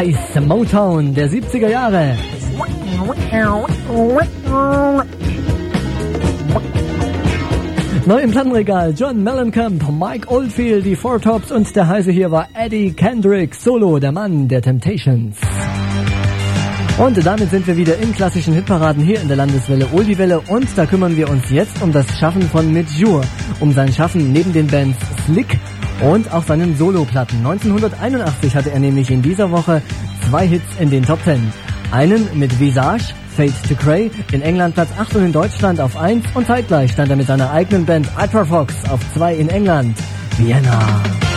Heiß Motown der 70er Jahre. Neu im Plattenregal John Mellencamp, Mike Oldfield, die Four Tops und der Heiße hier war Eddie Kendrick, Solo, der Mann der Temptations. Und damit sind wir wieder in klassischen Hitparaden hier in der Landeswelle Oldiewelle und da kümmern wir uns jetzt um das Schaffen von Medjool, um sein Schaffen neben den Bands Slick und auch seinen Soloplatten. 1981 hatte er nämlich in dieser Woche 2 Hits in den Top 10. Einen mit Visage, Fade to Grey, in England Platz 8 und in Deutschland auf 1 und zeitgleich stand er mit seiner eigenen Band Ultra Fox auf 2 in England, Vienna.